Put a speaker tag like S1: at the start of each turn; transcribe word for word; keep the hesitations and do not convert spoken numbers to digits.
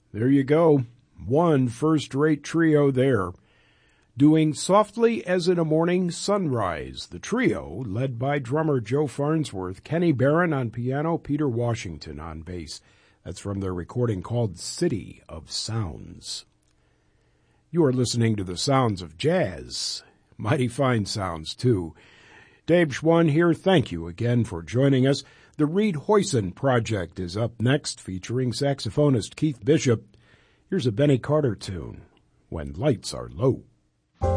S1: There you go. One first-rate trio there. Doing Softly as in a Morning Sunrise, the trio, led by drummer Joe Farnsworth, Kenny Barron on piano, Peter Washington on bass. That's from their recording called City of Sounds. You are listening to the sounds of jazz. Mighty fine sounds, too. Dave Schwann here. Thank you again for joining us. The Reed Hoyson Project is up next, featuring saxophonist Keith Bishop. Here's a Benny Carter tune, When Lights Are Low.